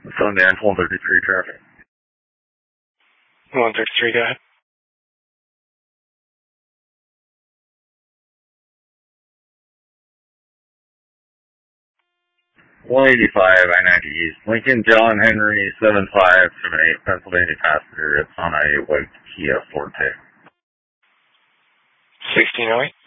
Sundance 133 traffic. 133, go ahead. $185 I-90 East. Lincoln John Henry 7578 Pennsylvania passenger. It's on a white Kia Forte. 1608.